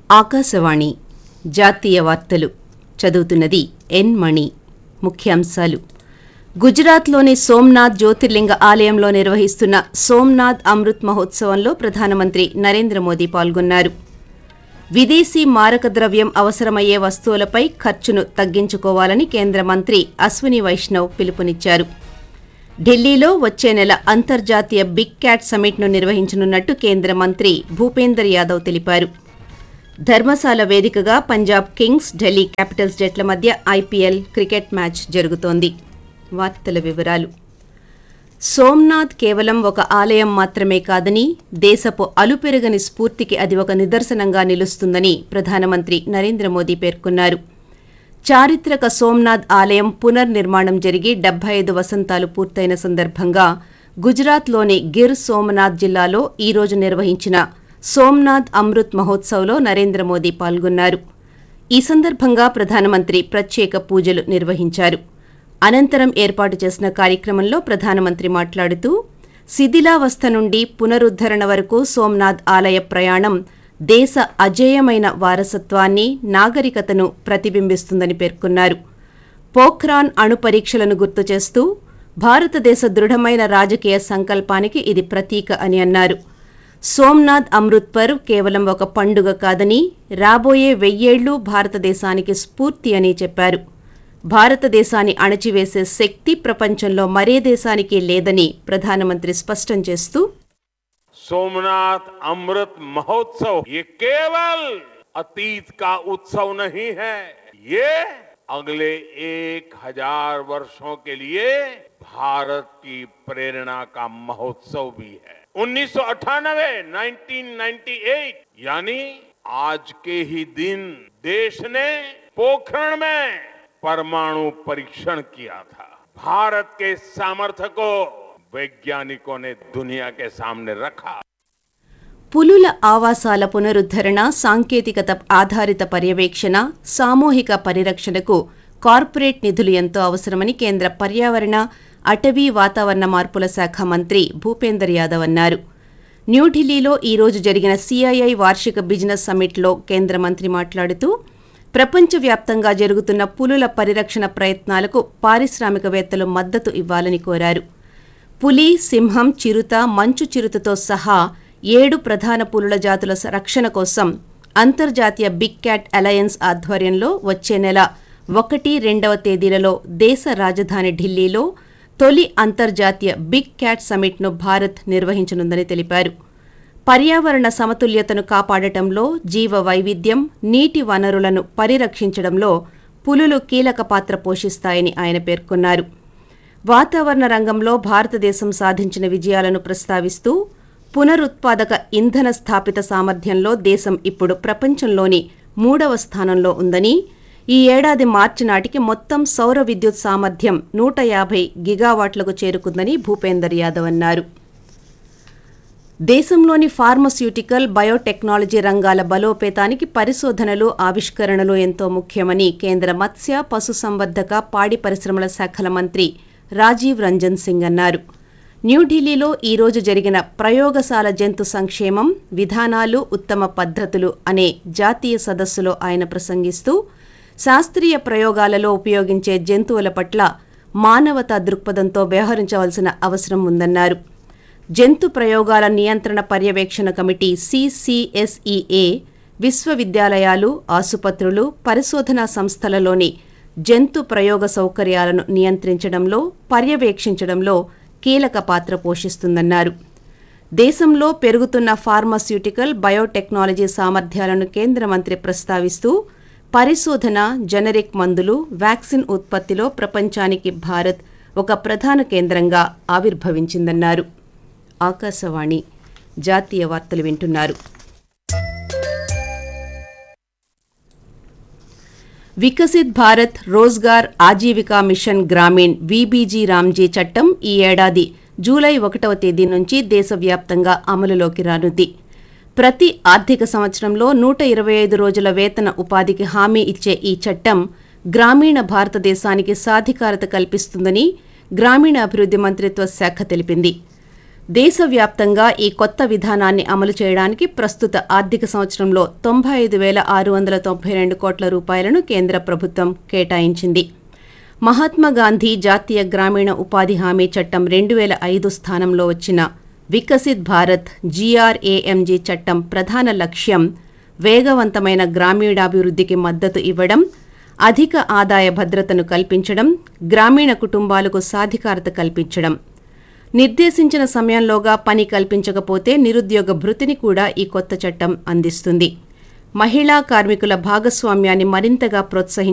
ఆకాశవాణి జాతీయ వార్తలు చదువుతున్నది ఎన్ మణి. ముఖ్యాంశాలు: గుజరాత్లోని సోమనాథ్ జ్యోతిర్లింగ ఆలయంలో నిర్వహిస్తున్న సోమనాథ్ అమృత్ మహోత్సవంలో ప్రధానమంత్రి నరేంద్ర మోదీ పాల్గొన్నారు. విదేశీ మారక ద్రవ్యం అవసరమయ్యే వస్తువులపై ఖర్చును తగ్గించుకోవాలని కేంద్ర మంత్రి అశ్విని వైష్ణవ్ పిలుపునిచ్చారు. ఢిల్లీలో వచ్చే నెల అంతర్జాతీయ బిగ్ క్యాట్ సమ్మిట్ను నిర్వహించనున్నట్టు కేంద్ర మంత్రి భూపేందర్ యాదవ్ తెలిపారు. ధర్మశాల వేదికగా పంజాబ్ కింగ్స్, ఢిల్లీ క్యాపిటల్స్ జట్ల మధ్య ఐపీఎల్ క్రికెట్ మ్యాచ్ జరుగుతోంది. వార్తల వివరాలు: సోమనాథ్ కేవలం ఒక ఆలయం మాత్రమే కాదని, దేశపు అలుపెరగని స్ఫూర్తికి అది ఒక నిదర్శనంగా నిలుస్తుందని ప్రధానమంత్రి నరేంద్ర మోదీ పేర్కొన్నారు. చారిత్రక సోమనాథ్ ఆలయం పునర్నిర్మాణం జరిగి 75 వసంతాలు పూర్తయిన సందర్భంగా గుజరాత్లోని గిర్ సోమనాథ్ జిల్లాలో ఈ రోజు నిర్వహించిన సోమనాథ్ అమృత్ మహోత్సవ్లో నరేంద్ర మోదీ పాల్గొన్నారు. ఈ సందర్భంగా ప్రధానమంత్రి ప్రత్యేక పూజలు నిర్వహించారు. అనంతరం ఏర్పాటు చేసిన కార్యక్రమంలో ప్రధానమంత్రి మాట్లాడుతూ, శిథిలావస్థ నుండి పునరుద్ధరణ వరకు సోమనాథ్ ఆలయ ప్రయాణం దేశ అజేయమైన వారసత్వాన్ని, నాగరికతను ప్రతిబింబిస్తుందని పేర్కొన్నారు. పోఖ్రాన్ అణు పరీక్షలను గుర్తు చేస్తూ, భారతదేశ దృఢమైన రాజకీయ సంకల్పానికి ఇది ప్రతీక అని అన్నారు. సోమనాథ్ అమృత్ పర్వ్ కేవలం ఒక పండుగ కాదని, రాబోయే 1000 ఏళ్లు భారతదేశానికి స్ఫూర్తి అని చెప్పారు. భారతదేశాన్ని అణచివేసే శక్తి ప్రపంచంలో మరే దేశానికి లేదని ప్రధానమంత్రి స్పష్టం చేస్తూ, सोमनाथ अमृत महोत्सव ये केवल अतीत का उत्सव नहीं है, ये अगले 1000 वर्षों के लिए भारत की प्रेरणा का महोत्सव भी है. 1998 यानी आज के ही दिन देश ने पोखरण में परमाणु परीक्षण किया था. भारत के सामर्थ्य को वैज्ञानिकों ने दुनिया के सामने रखा. పులుల ఆవాసాల పునరుద్ధరణ, సాంకేతికత ఆధారిత పర్యవేక్షణ, సామూహిక పరిరక్షణకు కార్పొరేట్ నిధులు ఎంతో అవసరమని కేంద్ర పర్యావరణ, అటవీ, వాతావరణ మార్పుల శాఖ మంత్రి భూపేందర్ యాదవ్ అన్నారు. న్యూఢిల్లీలో ఈ రోజు జరిగిన సిఐఐ వార్షిక బిజినెస్ సమ్మిట్లో కేంద్ర మంత్రి మాట్లాడుతూ, ప్రపంచవ్యాప్తంగా జరుగుతున్న పులుల పరిరక్షణ ప్రయత్నాలకు పారిశ్రామికవేత్తలు మద్దతు ఇవ్వాలని కోరారు. పులి, సింహం, చిరుత, మంచు చిరుతతో సహా 7 ప్రధాన పులుల జాతుల రక్షణ కోసం అంతర్జాతీయ బిగ్ క్యాట్ అలయన్స్ ఆధ్వర్యంలో వచ్చే నెల 1, 2వ తేదీలలో దేశ రాజధాని ఢిల్లీలో తొలి అంతర్జాతీయ బిగ్ క్యాట్ సమ్మిట్ను భారత్ నిర్వహించనుందని తెలిపారు. పర్యావరణ సమతుల్యతను కాపాడటంలో, జీవ వైవిధ్యం, నీటి వనరులను పరిరక్షించడంలో పులులు కీలక పాత్ర పోషిస్తాయని ఆయన పేర్కొన్నారు. వాతావరణ రంగంలో భారతదేశం సాధించిన విజయాలను ప్రస్తావిస్తూ, పునరుత్పాదక ఇంధన స్థాపిత సామర్థ్యంలో దేశం ఇప్పుడు ప్రపంచంలోని 3వ స్థానంలో ఉందని, ఈ ఏడాది మార్చి నాటికి మొత్తం సౌర విద్యుత్ సామర్థ్యం 150 గిగావాట్లకు చేరుకుందని భూపేందర్ యాదవ్ అన్నారు. దేశంలోని ఫార్మస్యూటికల్, బయోటెక్నాలజీ రంగాల బలోపేతానికి పరిశోధనలు, ఆవిష్కరణలు ఎంతో ముఖ్యమని కేంద్ర మత్స్య, పశుసంవర్ధక, పాడి పరిశ్రమల శాఖల మంత్రి రాజీవ్ రంజన్ సింగ్ అన్నారు. న్యూఢిల్లీలో ఈ రోజు జరిగిన ప్రయోగశాల జంతు సంక్షేమం, విధానాలు, ఉత్తమ పద్ధతులు అనే జాతీయ సదస్సులో ఆయన ప్రసంగిస్తూ, శాస్త్రీయ ప్రయోగాలలో ఉపయోగించే జంతువుల పట్ల మానవతా దృక్పథంతో వ్యవహరించవలసిన అవసరం ఉందన్నారు. జంతు ప్రయోగాల నియంత్రణ పర్యవేక్షణ కమిటీ CCSEA విశ్వవిద్యాలయాలు, ఆసుపత్రులు, పరిశోధనా సంస్థలలోని జంతు ప్రయోగ సౌకర్యాలను నియంత్రించడంలో, పర్యవేక్షించడంలో కీలక పాత్ర పోషిస్తుందన్నారు. దేశంలో పెరుగుతున్న ఫార్మాస్యూటికల్, బయోటెక్నాలజీ సామర్థ్యాలను కేంద్ర మంత్రి ప్రస్తావిస్తూ, పరిశోధన, జనరిక్ మందులు, వ్యాక్సిన్ ఉత్పత్తిలో ప్రపంచానికి భారత్ ఒక ప్రధాన కేంద్రంగా ఆవిర్భవించిందన్నారు. ఆకాశవాణి జాతీయ వార్తలు వింటున్నారు. వికసిత్ భారత్ రోజ్గార్ ఆజీవికా మిషన్ గ్రామీణ్ వీబీజీ రామ్జీ చట్టం ఈ ఏడాది జూలై 1వ తేదీ నుంచి దేశవ్యాప్తంగా అమలులోకి రానుంది. ప్రతి ఆర్థిక సంవత్సరంలో 125 రోజుల వేతన ఉపాధికి హామీ ఇచ్చే ఈ చట్టం గ్రామీణ భారతదేశానికి సాధికారత కల్పిస్తుందని గ్రామీణాభివృద్ధి మంత్రిత్వ శాఖ తెలిపింది. దేశవ్యాప్తంగా ఈ కొత్త విధానాన్ని అమలు చేయడానికి ప్రస్తుత ఆర్థిక సంవత్సరంలో 95,692 కోట్ల రూపాయలను కేంద్ర ప్రభుత్వం కేటాయించింది. మహాత్మాగాంధీ జాతీయ గ్రామీణ ఉపాధి హామీ చట్టం 2005 స్థానంలో వచ్చిన వికసిత్ భారత్ GRAMG చట్టం ప్రధాన లక్ష్యం వేగవంతమైన గ్రామీణాభివృద్ధికి మద్దతు ఇవ్వడం, అధిక ఆదాయ భద్రతను కల్పించడం, గ్రామీణ కుటుంబాలకు సాధికారత కల్పించడం. నిర్దేశించిన సమయంలోగా పని కల్పించకపోతే నిరుద్యోగ భృతిని కూడా ఈ కొత్త చట్టం అందిస్తుంది. మహిళా కార్మికుల భాగస్వామ్యాన్ని మరింతగా ప్రోత్సహించే